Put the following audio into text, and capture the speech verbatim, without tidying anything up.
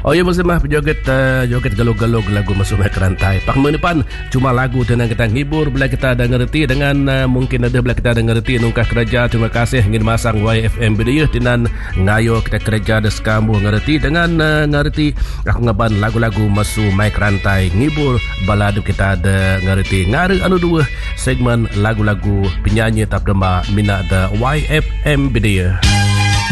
Oh ya bersama joget uh, joget galog-galog lagu masuk mic rantai. Pak menipan cuma lagu tenang kita ngibur bila kita ada ngerti dengan uh, mungkin ada bila kita ada ngerti nungkah kerja. Terima kasih ingin masang Y F M video dengan ngayo kita kerja ada sekamu ngerti dengan uh, ngerti aku ngaban lagu-lagu masuk mic rantai ngibur baladu kita ada ngerti ngaru anu dua segmen lagu-lagu penyanyi tap dema mina ada Y F M video.